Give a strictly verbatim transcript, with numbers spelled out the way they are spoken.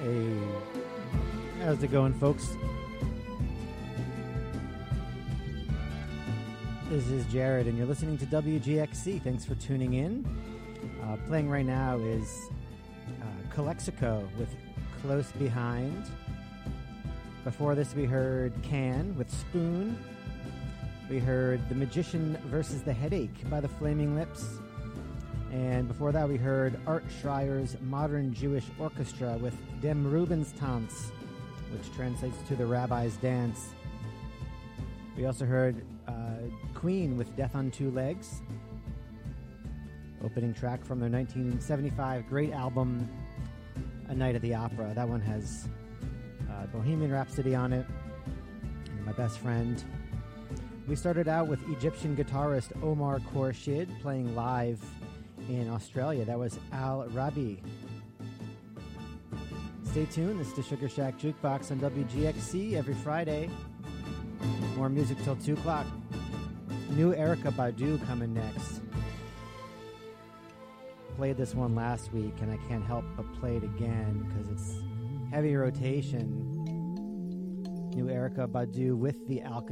Hey, how's it going, folks? This is Jared, and you're listening to W G X C. Thanks for tuning in. Uh, playing right now is uh, Calexico with Close Behind. Before this, we heard Can with Spoon. We heard The Magician versus the Headache by the Flaming Lips. And before that, we heard Art Schreier's Modern Jewish Orchestra with Dem Rubenstanz, which translates to the Rabbi's Dance. We also heard uh, Queen with Death on Two Legs, opening track from their nineteen seventy-five great album, A Night at the Opera. That one has uh, Bohemian Rhapsody on it, and My Best Friend. We started out with Egyptian guitarist Omar Khorshid playing live in Australia. That was Al Rabi. Stay tuned. This is the Sugar Shack Jukebox on W G X C every Friday. More music till two o'clock. New Erykah Badu coming next. Played this one last week, and I can't help but play it again because it's heavy rotation. New Erykah Badu with the Alka